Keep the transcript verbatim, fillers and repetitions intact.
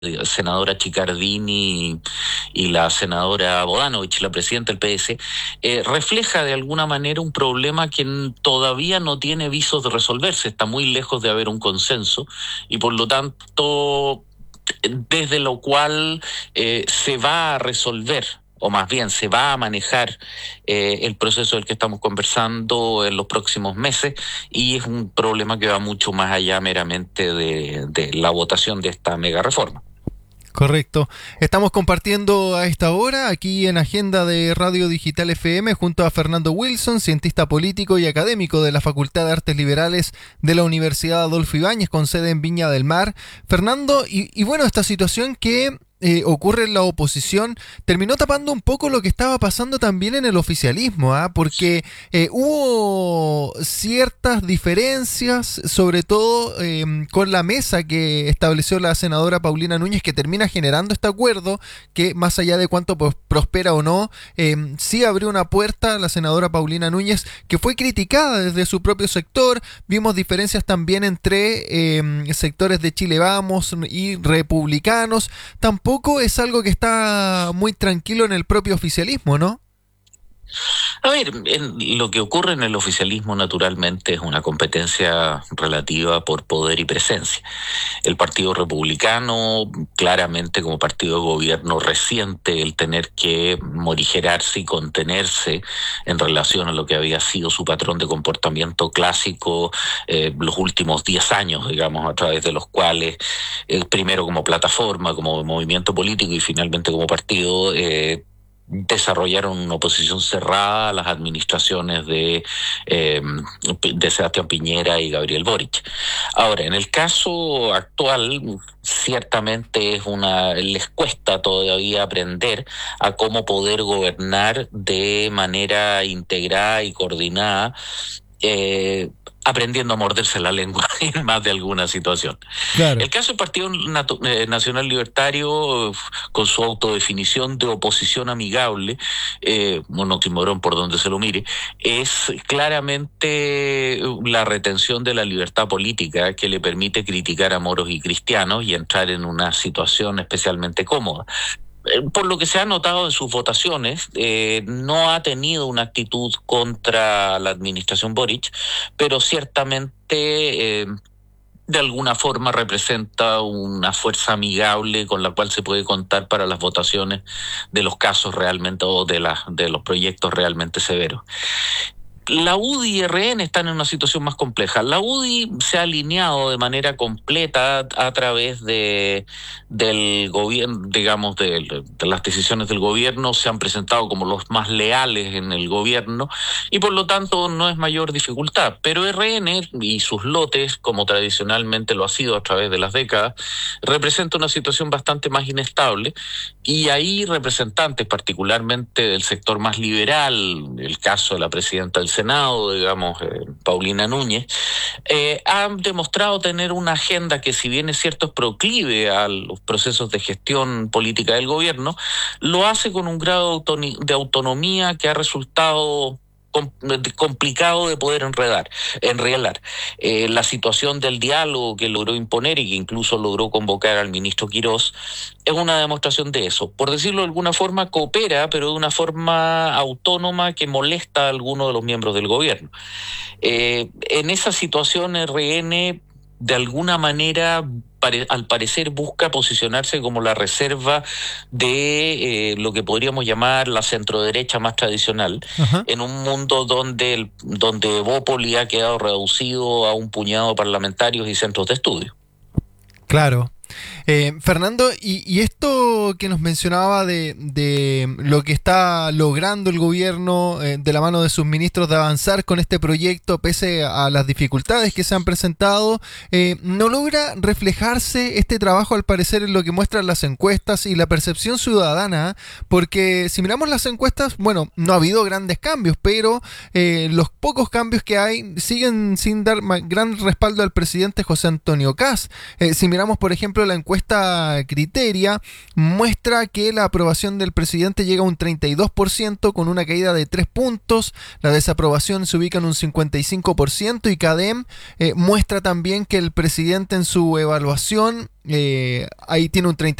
senadora Chicardini y la senadora Bodanovich, la presidenta del P S, eh, refleja de alguna manera un problema que todavía no tiene visos de resolverse, está muy lejos de haber un consenso y por lo tanto, desde lo cual eh, se va a resolver, o más bien se va a manejar eh, el proceso del que estamos conversando en los próximos meses, y es un problema que va mucho más allá meramente de, de la votación de esta mega reforma. Correcto. Estamos compartiendo a esta hora aquí en Agenda de Radio Digital F M junto a Fernando Wilson, cientista político y académico de la Facultad de Artes Liberales de la Universidad Adolfo Ibáñez con sede en Viña del Mar. Fernando, y, y bueno, esta situación que eh, ocurre en la oposición terminó tapando un poco lo que estaba pasando también en el oficialismo, ¿ah? Porque eh, hubo ciertas diferencias, sobre todo eh, con la mesa que estableció la senadora Paulina Núñez, que termina generando este acuerdo que, más allá de cuánto pues, prospera o no, eh, sí abrió una puerta a la senadora Paulina Núñez, que fue criticada desde su propio sector. Vimos diferencias también entre eh, sectores de Chile Vamos y republicanos. Tampoco es algo que está muy tranquilo en el propio oficialismo, ¿no? A ver, en lo que ocurre en el oficialismo naturalmente es una competencia relativa por poder y presencia. El Partido Republicano, claramente como partido de gobierno, resiente el tener que morigerarse y contenerse en relación a lo que había sido su patrón de comportamiento clásico eh, los últimos diez años, digamos, a través de los cuales, eh, primero como plataforma, como movimiento político y finalmente como partido, eh, desarrollaron una oposición cerrada a las administraciones de, eh, de Sebastián Piñera y Gabriel Boric. Ahora, en el caso actual, ciertamente es una les cuesta todavía aprender a cómo poder gobernar de manera integrada y coordinada, eh, aprendiendo a morderse la lengua en más de alguna situación. Claro. El caso del Partido Natu- eh, Nacional Libertario, con su autodefinición de oposición amigable, eh, un oxímoron por donde se lo mire, es claramente la retención de la libertad política que le permite criticar a moros y cristianos y entrar en una situación especialmente cómoda. Por lo que se ha notado en sus votaciones, eh, no ha tenido una actitud contra la administración Boric, pero ciertamente eh, de alguna forma representa una fuerza amigable con la cual se puede contar para las votaciones de los casos realmente o de, la, de los proyectos realmente severos. La U D I y R N están en una situación más compleja. La U D I se ha alineado de manera completa a, a través de del gobierno, digamos, de, de las decisiones del gobierno, se han presentado como los más leales en el gobierno y por lo tanto no es mayor dificultad. Pero R N y sus lotes, como tradicionalmente lo ha sido a través de las décadas, representa una situación bastante más inestable y ahí representantes, particularmente del sector más liberal, el caso de la presidenta del Senado, digamos, eh, Paulina Núñez, eh, han demostrado tener una agenda que, si bien es cierto, es proclive a los procesos de gestión política del gobierno, lo hace con un grado de autonomía que ha resultado complicado de poder enredar, enrielar. Eh, la situación del diálogo que logró imponer y que incluso logró convocar al ministro Quirós es una demostración de eso. Por decirlo de alguna forma, coopera, pero de una forma autónoma que molesta a algunos de los miembros del gobierno. Eh, en esa situación, R N de alguna manera, pare, al parecer, busca posicionarse como la reserva de eh, lo que podríamos llamar la centroderecha más tradicional, uh-huh. en un mundo donde, el, donde Evópoli ha quedado reducido a un puñado de parlamentarios y centros de estudio. Claro. Eh, Fernando, y, y esto que nos mencionaba de, de lo que está logrando el gobierno eh, de la mano de sus ministros de avanzar con este proyecto pese a las dificultades que se han presentado, eh, ¿no logra reflejarse este trabajo al parecer en lo que muestran las encuestas y la percepción ciudadana? Porque si miramos las encuestas, bueno, no ha habido grandes cambios, pero eh, los pocos cambios que hay siguen sin dar gran respaldo al presidente José Antonio Kast. Eh, si miramos, por ejemplo, ejemplo, la encuesta Criteria muestra que la aprobación del presidente llega a un treinta y dos por ciento con una caída de tres puntos, la desaprobación se ubica en un cincuenta y cinco por ciento y CADEM eh, muestra también que el presidente en su evaluación eh, ahí tiene un treinta